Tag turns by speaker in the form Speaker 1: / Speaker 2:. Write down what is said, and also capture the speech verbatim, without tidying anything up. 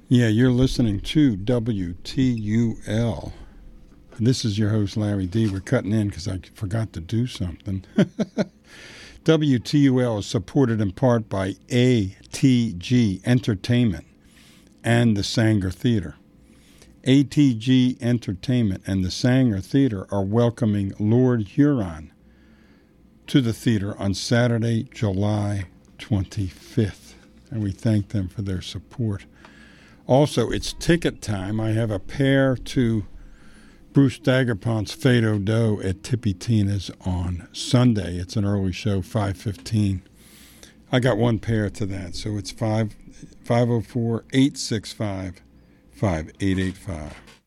Speaker 1: Yeah, you're listening to W T U L. And this is your host, Larry D. We're cutting in because I forgot to do something. W T U L is supported in part by A T G Entertainment and the Sanger Theater. A T G Entertainment and the Sanger Theater are welcoming Lord Huron to the theater on Saturday, July twenty-fifth. And we thank them for their support. Also, it's ticket time. I have a pair to Bruce Daggerpont's Fado Doe at Tippy Tina's on Sunday. It's an early show, five fifteen. I got one pair to that, so it's five oh four, eight six five, five eight eight five.